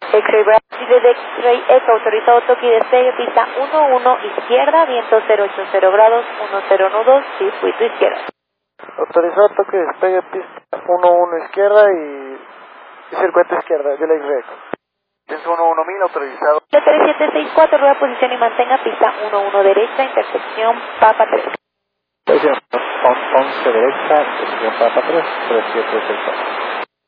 X-Ray Bravo, de X-Ray Echo, autorizado toque y despegue, pista 11 izquierda, viento 080 grados, 1012, circuito izquierda. Autorizado toque y despegue, pista 11 izquierda y circuito izquierda, de la X-Ray Echo. Pienso 11000, autorizado. 3764, rueda posición y mantenga, pista 11 derecha, intersección Papa 3. Posición 11 derecha, intersección Papa 3, 3764.